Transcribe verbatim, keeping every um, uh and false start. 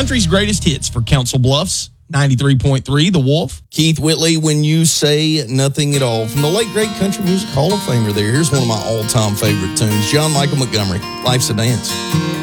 country's greatest hits for Council Bluffs, ninety-three point three, The Wolf. Keith Whitley, When You Say Nothing at All. From the late, great Country Music Hall of Famer there. Here's one of my all-time favorite tunes. John Michael Montgomery, Life's a Dance.